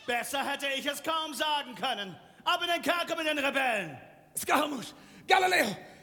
Besser hätte ich es kaum sagen können. Aber den Kerker mit den Rebellen. Scaramouche! Galileo!